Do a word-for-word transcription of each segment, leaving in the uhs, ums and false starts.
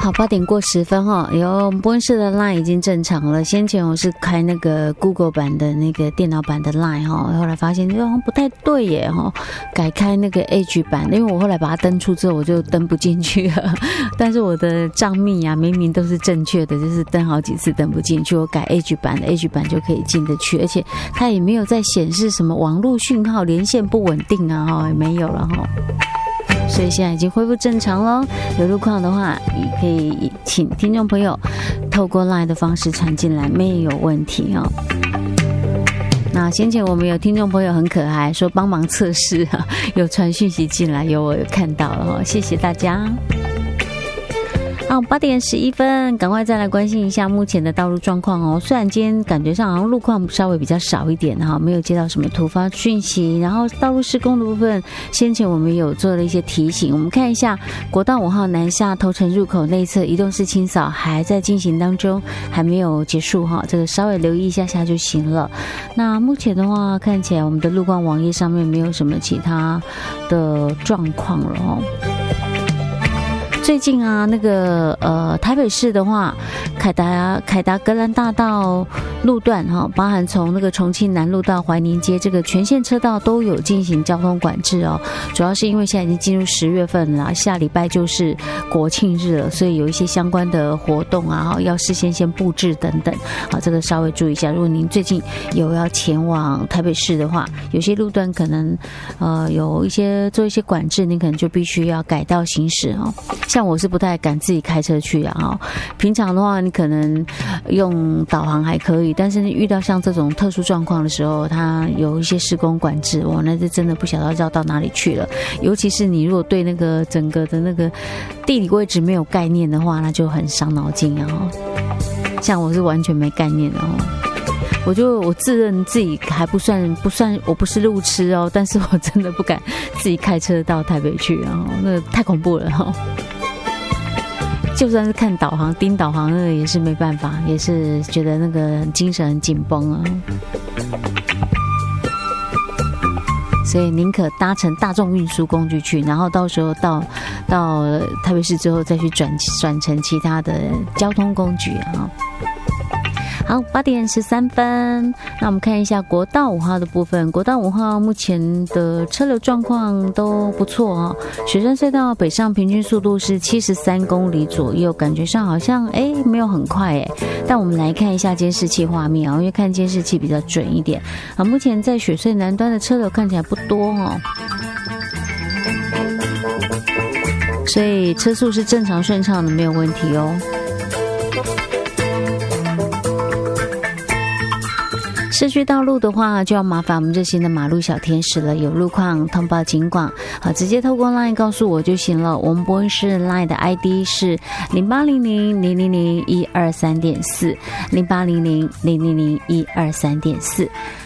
好，八点过十分哈，有播音室的 LINE 已经正常了。先前我是开那个 Google 版的那个电脑版的 LINE 哈，后来发现好像不太对耶哈，改开那个 Edge 版，因为我后来把它登出之后，我就登不进去了。但是我的账密啊，明明都是正确的，就是登好几次登不进去，我改 Edge 版的 Edge 版就可以进得去，而且它也没有在显示什么网络讯号连线不稳定啊哈，也没有了哈。所以现在已经恢复正常咯，有路况的话也可以请听众朋友透过 LINE 的方式传进来，没有问题哦。那先前我们有听众朋友很可爱说帮忙测试啊，有传讯息进来，有我有看到了哦，谢谢大家。好，八点十一分，赶快再来关心一下目前的道路状况哦。虽然今天感觉上好像路况稍微比较少一点哈，没有接到什么突发讯息。然后道路施工的部分，先前我们有做了一些提醒，我们看一下国道五号南下头城入口内侧移动式清扫还在进行当中，还没有结束哈，这个稍微留意一下下就行了。那目前的话，看起来我们的路况网页上面没有什么其他的状况了哦。最近啊，那个呃，台北市的话，凯达凯达格兰大道路段哈，包含从那个重庆南路到怀宁街这个全线车道都有进行交通管制哦。主要是因为现在已经进入十月份了，下礼拜就是国庆日了，所以有一些相关的活动啊，要事先先布置等等，好，这个稍微注意一下。如果您最近有要前往台北市的话，有些路段可能呃有一些做一些管制，您可能就必须要改道行驶哦。像我是不太敢自己开车去啊，哦，平常的话你可能用导航还可以，但是遇到像这种特殊状况的时候，它有一些施工管制，哇，那就真的不晓得绕到哪里去了。尤其是你如果对那个整个的那个地理位置没有概念的话，那就很伤脑筋啊。像我是完全没概念的哦。我就我自认自己还不算不算，我不是路痴哦，但是我真的不敢自己开车到台北去啊，那个太恐怖了哈。就算是看导航盯导航，那个也是没办法，也是觉得那个精神很紧绷啊。所以宁可搭乘大众运输工具去，然后到时候到到台北市之后再去转转乘其他的交通工具啊。好，八点十三分，那我们看一下国道五号的部分。国道五号目前的车流状况都不错哦。雪山隧道北上平均速度是七十三公里左右，感觉上好像哎没有很快哎。但我们来看一下监视器画面啊，因为看监视器比较准一点啊。目前在雪隧南端的车流看起来不多哦，所以车速是正常顺畅的，没有问题哦。市区道路的话，就要麻烦我们热心的马路小天使了，有路况通报警广，好，直接透过 LINE 告诉我就行了。我们播音室 LINE 的 I D 是零八零零零零零一二三点四，零八零零零零零一二三点四。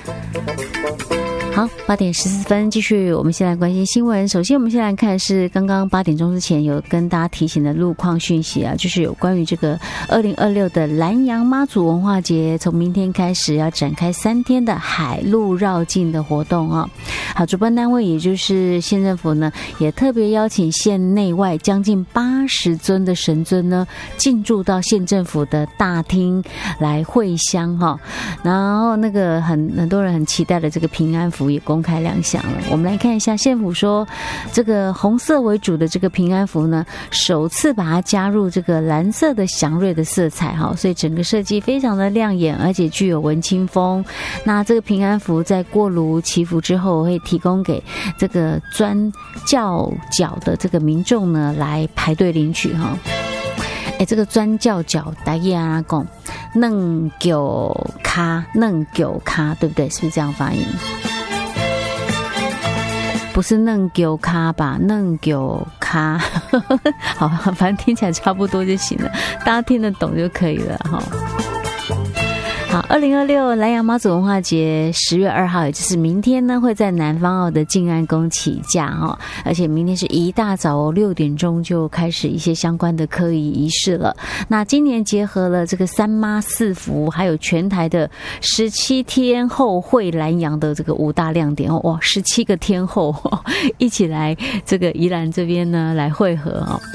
好，八点十四分，继续，我们先来关心新闻。首先，我们先来看是刚刚八点钟之前有跟大家提醒的路况讯息啊，就是有关于这个二零二六的南洋妈祖文化节，从明天开始要展开三天的海陆绕境的活动啊。好，主办单位也就是县政府呢，也特别邀请县内外将近八十尊的神尊呢，进驻到县政府的大厅来会香哈。然后那个很很多人很期待的这个平安符也公开亮相了。我们来看一下县府说，这个红色为主的这个平安符呢，首次把它加入这个蓝色的祥瑞的色彩哈，所以整个设计非常的亮眼，而且具有文青风。那这个平安符在过炉祈福之后，会提供给这个钻教脚的这个民众呢来排队领取哈。哎，这个钻教脚大家啊讲嫩九咖嫩九咖，对不对？是不是这样发音？不是嫩九咖吧？嫩九咖，好，反正听起来差不多就行了，大家听得懂就可以了哈。好，二零二六南洋妈祖文化节十月二号，也就是明天呢，会在南方澳的静安宫起驾哈，而且明天是一大早六点钟就开始一些相关的科仪仪式了。那今年结合了这个三妈四福，还有全台的十七天后会南洋的这个五大亮点哦，哇，十七个天后一起来这个宜兰这边呢来会合哦。